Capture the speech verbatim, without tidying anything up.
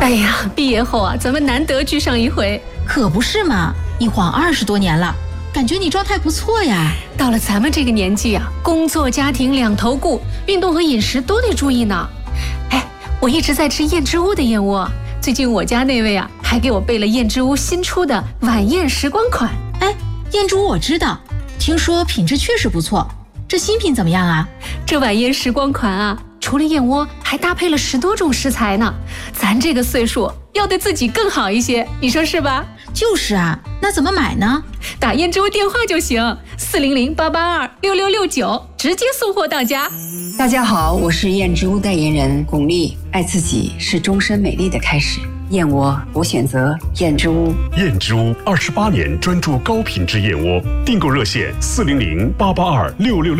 哎呀，毕业后啊，咱们难得聚上一回。 可不是嘛，一晃二十多年了，感觉你状态不错呀。 到了咱们这个年纪啊，工作家庭两头顾，运动和饮食都得注意呢。哎，我一直在吃燕之屋的燕窝，最近我家那位啊，还给我备了燕之屋新出的晚宴时光款。 哎，燕之屋我知道，听说品质确实不错，这新品怎么样啊？ 这晚宴时光款啊，除了燕窝，还搭配了十多种食材呢。咱这个岁数要对自己更好一些，你说是吧？ 就是啊，那怎么买呢？ 打燕之屋电话就行，四零零八八二六六六九，直接送货到家。 大家好，我是燕之屋代言人巩俐。爱自己是终身美丽的开始，燕窝我选择燕之屋。 燕之屋二十八年专注高品质燕窝，订购热线四零零八八二六六六。